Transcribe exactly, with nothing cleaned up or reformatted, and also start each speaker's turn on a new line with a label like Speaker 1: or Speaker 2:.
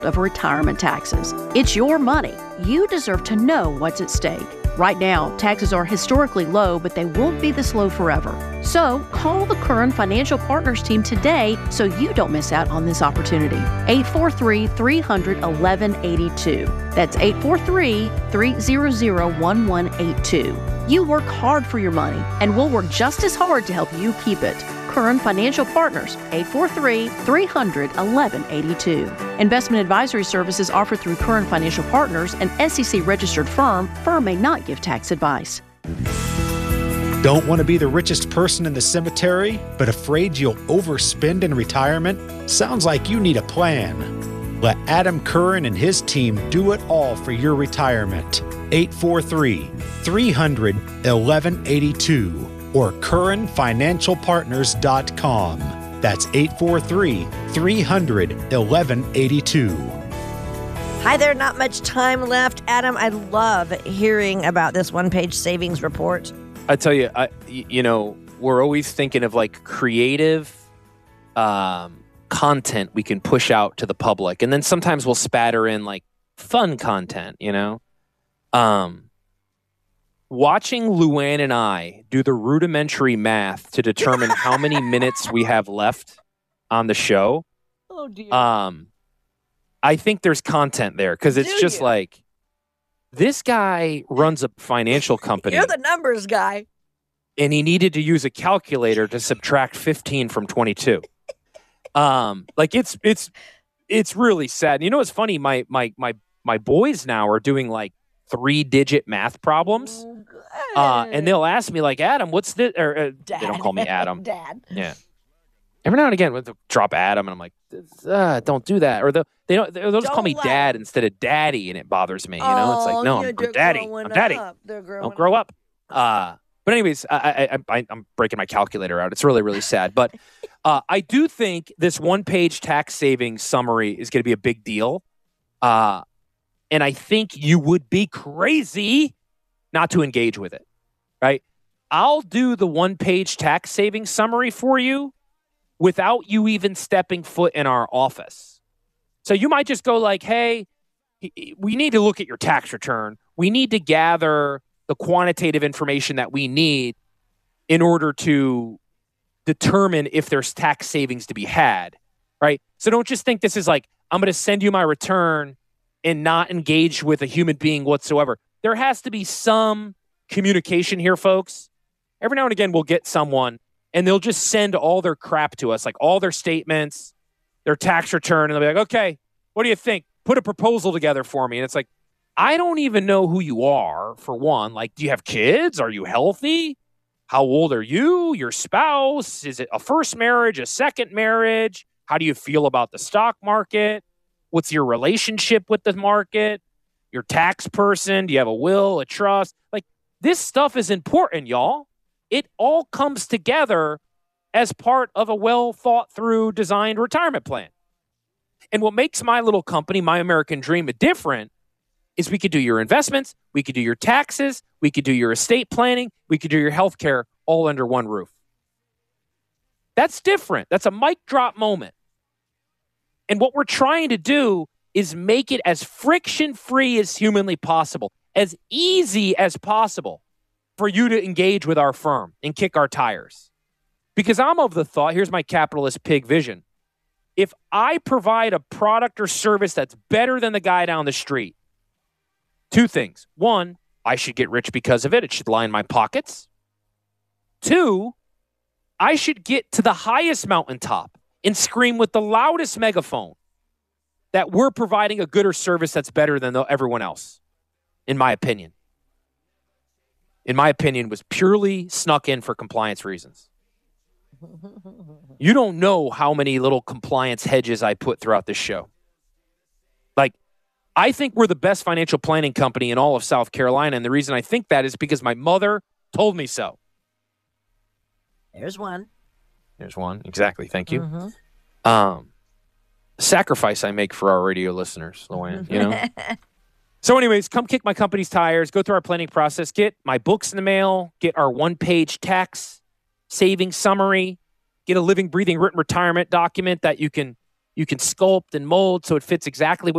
Speaker 1: of retirement taxes. It's your money. You deserve to know what's at stake. Right now, taxes are historically low, but they won't be this low forever. So call the Curran Financial Partners team today so you don't miss out on this opportunity. eight four three, three hundred, eleven eighty-two. That's eight four three, three hundred, eleven eighty-two. You work hard for your money, and we'll work just as hard to help you keep it. Curran Financial Partners, eight four three, three hundred, eleven eighty-two. Investment advisory services offered through Curran Financial Partners, an S E C-registered firm. Firm may not give tax advice.
Speaker 2: Don't want to be the richest person in the cemetery, but afraid you'll overspend in retirement? Sounds like you need a plan. Let Adam Curran and his team do it all for your retirement. eight four three, three hundred, eleven eighty-two or curran financial partners dot com. That's eight four three, three hundred, eleven eighty-two.
Speaker 3: Hi there, not much time left. Adam, I love hearing about this one-page savings report.
Speaker 4: I tell you, I, you know, we're always thinking of like creative um, content we can push out to the public. And then sometimes we'll spatter in like fun content, you know? Um, watching Luann and I do the rudimentary math to determine how many minutes we have left on the show.
Speaker 3: Oh, dear.
Speaker 4: Um, I think there's content there because it's
Speaker 3: Do
Speaker 4: just
Speaker 3: you?
Speaker 4: like, this guy runs a financial company.
Speaker 3: You're the numbers guy.
Speaker 4: And he needed to use a calculator to subtract fifteen from twenty-two. Um, like it's it's it's really sad. And you know what's funny? My my my my boys now are doing like three digit math problems, uh, and they'll ask me like, "Adam, what's this?" Or uh, they don't call me Adam.
Speaker 3: Dad.
Speaker 4: Yeah. Every now and again, they'll drop Adam, and I'm like, uh, "Don't do that." Or they'll they don't they'll just
Speaker 3: Don't
Speaker 4: call me
Speaker 3: lie.
Speaker 4: Dad instead of Daddy, and it bothers me. You know, it's like, no,
Speaker 3: Oh,
Speaker 4: I'm,
Speaker 3: they're
Speaker 4: I'm Daddy.
Speaker 3: growing
Speaker 4: I'm Daddy.
Speaker 3: up. They're growing
Speaker 4: Don't grow up. Uh, but anyways, I, I, I, I'm breaking my calculator out. It's really, really sad. But uh, I do think this one-page tax savings summary is going to be a big deal. Uh, and I think you would be crazy not to engage with it, right? I'll do the one-page tax savings summary for you without you even stepping foot in our office. So you might just go like, hey, we need to look at your tax return. We need to gather the quantitative information that we need in order to determine if there's tax savings to be had, right? So don't just think this is like, I'm going to send you my return and not engage with a human being whatsoever. There has to be some communication here, folks. Every now and again, we'll get someone and they'll just send all their crap to us, like all their statements, their tax return, and they'll be like, okay, what do you think? Put a proposal together for me. And it's like, I don't even know who you are, for one. Like, do you have kids? Are you healthy? How old are you? Your spouse? Is it a first marriage, a second marriage? How do you feel about the stock market? What's your relationship with the market? Your tax person? Do you have a will, a trust? Like, this stuff is important, y'all. It all comes together as part of a well thought through, designed retirement plan. And what makes my little company, My American Dream, different is we could do your investments, we could do your taxes, we could do your estate planning, we could do your health care all under one roof. That's different. That's a mic drop moment. And what we're trying to do is make it as friction-free as humanly possible, as easy as possible for you to engage with our firm and kick our tires. Because I'm of the thought, here's my capitalist pig vision. If I provide a product or service that's better than the guy down the street, two things. One, I should get rich because of it. It should line my pockets. Two, I should get to the highest mountaintop and scream with the loudest megaphone that we're providing a good or service that's better than the, everyone else, in my opinion. In my opinion, was purely snuck in for compliance reasons. You don't know how many little compliance hedges I put throughout this show. Like, I think we're the best financial planning company in all of South Carolina, and the reason I think that is because my mother told me so.
Speaker 3: There's one.
Speaker 4: There's one. Exactly. Thank you.
Speaker 3: Mm-hmm.
Speaker 4: Um, sacrifice I make for our radio listeners, Luann, you know? So anyways, come kick my company's tires, go through our planning process, get my books in the mail, get our one-page tax savings summary, get a living, breathing, written retirement document that you can You can sculpt and mold so it fits exactly what